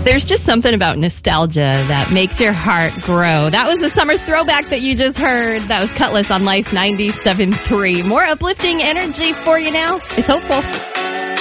There's just something about nostalgia that makes your heart grow. That was a summer throwback that you just heard. That was Cutlass on Life 97.3. More uplifting energy for you now. It's hopeful.